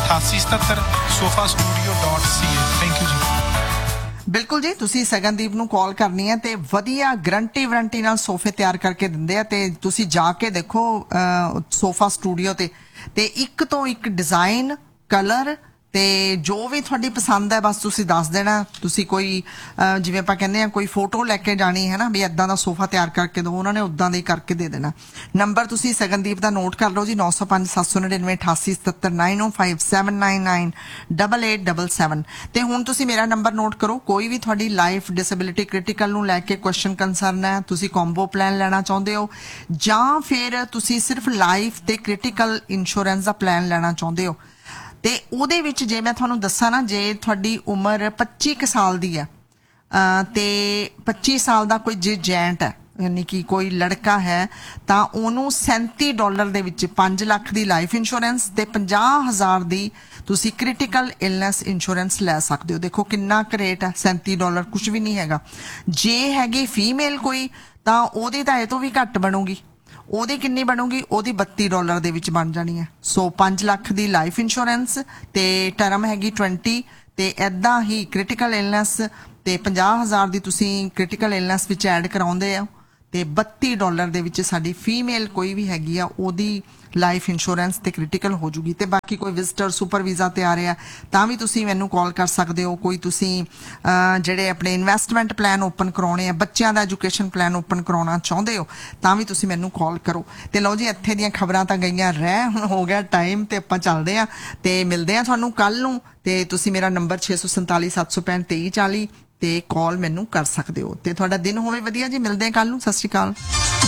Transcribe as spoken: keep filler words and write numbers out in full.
ਅਠਾਸੀ ਸਤੱਤਰ sofa studio dot C A. Thank you ਜੀ। ਬਿਲਕੁਲ ਜੀ, ਤੁਸੀਂ ਸਗਨਦੀਪ ਨੂੰ ਕਾਲ ਕਰਨੀ ਹੈ ਤੇ ਵਧੀਆ ਗਰੰਟੀ ਵਾਰੰਟੀ ਨਾਲ ਸੋਫੇ ਤਿਆਰ ਕਰਕੇ ਦਿੰਦੇ ਆ ਤੇ ਤੁਸੀਂ ਜਾ ਕੇ ਦੇਖੋ ਸੋਫਾ ਸਟੂਡੀਓ ਤੇ ਤੇ ਇੱਕ ਤੋਂ ਇੱਕ ਡਿਜ਼ਾਈਨ, ਕਲਰ ਤੇ ਜੋ ਵੀ ਤੁਹਾਡੀ ਪਸੰਦ ਹੈ ਬਸ ਤੁਸੀਂ ਦੱਸ ਦੇਣਾ। ਤੁਸੀਂ ਕੋਈ ਜਿਵੇਂ ਆਪਾਂ ਕਹਿੰਦੇ ਆ ਕੋਈ ਫੋਟੋ ਲੈ ਕੇ ਜਾਣੀ ਹੈ ਨਾ ਵੀ ਇੱਦਾਂ ਦਾ ਸੋਫਾ ਤਿਆਰ ਕਰਕੇ ਦਿਓ, ਉਹਨਾਂ ਨੇ ਉੱਦਾਂ ਦਾ ਹੀ ਕਰਕੇ ਦੇ ਦੇਣਾ। ਨੰਬਰ ਤੁਸੀਂ ਸਗਨਦੀਪ ਦਾ ਨੋਟ ਕਰ ਲਓ ਜੀ, ਨੌ ਸੌ ਪੰਜ ਸੱਤ ਸੌ ਨੜਿਨਵੇਂ ਅਠਾਸੀ ਸਤੱਤਰ ਨਾਈਨ ਓ five seven nine nine double eight double seven. ਤੇ ਹੁਣ ਤੁਸੀਂ ਮੇਰਾ ਨੰਬਰ ਨੋਟ ਕਰੋ। ਕੋਈ ਵੀ ਤੁਹਾਡੀ ਲਾਈਫ ਡਿਸੇਬਿਲਿਟੀ ਕ੍ਰਿਟੀਕਲ ਨੂੰ ਲੈ ਕੇ ਕੁਐਸਚਨ ਕੰਸਰਨ ਹੈ, ਤੁਸੀਂ ਕੰਬੋ ਪਲਾਨ ਲੈਣਾ ਚਾਹੁੰਦੇ ਹੋ ਜਾਂ ਫਿਰ ਤੁਸੀਂ ਸਿਰਫ ਲਾਈਫ ਤੇ ਕ੍ਰਿਟੀਕਲ ਇੰਸ਼ੋਰੈਂਸ ਦਾ ਪਲਾਨ ਲੈਣਾ ਚਾਹੁੰਦੇ ਹੋ ਤੇ ਉਹਦੇ ਵਿੱਚ ਜੇ ਮੈਂ ਤੁਹਾਨੂੰ ਦੱਸਾਂ ਨਾ, ਜੇ ਤੁਹਾਡੀ ਉਮਰ ਪੱਚੀ ਕੁ ਸਾਲ ਦੀ ਹੈ ਤੇ ਪੱਚੀ ਸਾਲ ਦਾ ਕੋਈ ਜੇ ਜੈਂਟ ਹੈ ਯਾਨੀ ਕਿ ਕੋਈ ਲੜਕਾ ਹੈ ਤਾਂ ਉਹਨੂੰ ਸੈਂਤੀ ਡਾਲਰ ਦੇ ਵਿੱਚ ਪੰਜ ਲੱਖ ਦੀ ਲਾਈਫ ਇੰਸ਼ੋਰੈਂਸ ਤੇ ਪੰਜਾਹ ਹਜ਼ਾਰ ਦੀ ਤੁਸੀਂ ਕ੍ਰਿਟੀਕਲ ਇਲਨੈਸ ਇੰਸ਼ੋਰੈਂਸ ਲੈ ਸਕਦੇ ਹੋ। ਦੇਖੋ ਕਿੰਨਾ ਕੁ ਰੇਟ ਹੈ, ਸੈਂਤੀ ਡਾਲਰ ਕੁਝ ਵੀ ਨਹੀਂ ਹੈਗਾ। ਜੇ ਹੈਗੀ ਫੀਮੇਲ ਕੋਈ ਤਾਂ ਉਹਦੀ ਤਾਂ ਇਹ ਤੋਂ ਵੀ ਘੱਟ ਬਣੂਗੀ। ਉਹਦੀ ਕਿੰਨੀ ਬਣੂਗੀ? ਉਹਦੀ ਬੱਤੀ ਡਾਲਰ ਦੇ ਵਿੱਚ ਬਣ ਜਾਣੀ ਹੈ। ਸੋ ਪੰਜ ਲੱਖ ਦੀ ਲਾਈਫ ਇੰਸ਼ੋਰੈਂਸ ਤੇ ਟਰਮ ਹੈਗੀ ਵੀਹ ਤੇ ਏਦਾਂ ਹੀ ਕ੍ਰਿਟੀਕਲ ਇਲਨੈਸ ਤੇ ਪੰਜਾਹ ਹਜ਼ਾਰ ਦੀ ਤੁਸੀਂ ਕ੍ਰਿਟੀਕਲ ਇਲਨੈਸ ਵਿੱਚ ਐਡ ਕਰਾਉਂਦੇ ਆ ਤੇ ਬੱਤੀ ਡਾਲਰ ਦੇ ਵਿੱਚ ਸਾਡੀ ਫੀਮੇਲ ਕੋਈ ਵੀ ਹੈਗੀ ਆ ਉਹਦੀ ਲਾਈਫ ਇੰਸ਼ੋਰੈਂਸ ਤੇ ਕ੍ਰਿਟੀਕਲ ਹੋ ਜੂਗੀ। ਤੇ ਬਾਕੀ ਕੋਈ ਵਿਜ਼ਟਰ ਸੁਪਰ ਵੀਜ਼ਾ ਤੇ ਆ ਰਿਹਾ ਤਾਂ ਵੀ ਤੁਸੀਂ ਮੈਨੂੰ ਕਾਲ ਕਰ ਸਕਦੇ ਹੋ। ਕੋਈ ਤੁਸੀਂ ਜਿਹੜੇ ਆਪਣੇ ਇਨਵੈਸਟਮੈਂਟ ਪਲਾਨ ਓਪਨ ਕਰਾਉਣੇ ਆ, ਬੱਚਿਆਂ ਦਾ ਐਜੂਕੇਸ਼ਨ ਪਲਾਨ ਓਪਨ ਕਰਾਉਣਾ ਚਾਹੁੰਦੇ ਹੋ ਤਾਂ ਵੀ ਤੁਸੀਂ ਮੈਨੂੰ ਕਾਲ ਕਰੋ। ਤੇ ਲਓ ਜੀ, ਇੱਥੇ ਦੀਆਂ ਖਬਰਾਂ ਤਾਂ ਗਈਆਂ ਰਹਿ, ਹੁਣ ਹੋ ਗਿਆ ਟਾਈਮ ਤੇ ਆਪਾਂ ਚੱਲਦੇ ਆ ਤੇ ਮਿਲਦੇ ਆ ਤੁਹਾਨੂੰ ਕੱਲ ਨੂੰ। ਤੇ ਤੁਸੀਂ ਮੇਰਾ ਨੰਬਰ ਛੇ ਸੌ ਸੰਤਾਲੀ ਸੱਤ ਸੌ ਪੈਂਹਠ ਤੇਈ ਚਾਲੀ ਤੇ ਕਾਲ ਮੈਨੂੰ ਕਰ ਸਕਦੇ ਹੋ। ਤੇ ਤੁਹਾਡਾ ਦਿਨ ਹੋਵੇ ਵਧੀਆ ਜੀ। ਮਿਲਦੇ ਆ ਕੱਲ ਨੂੰ। ਸਤਿ ਸ਼੍ਰੀ ਅਕਾਲ।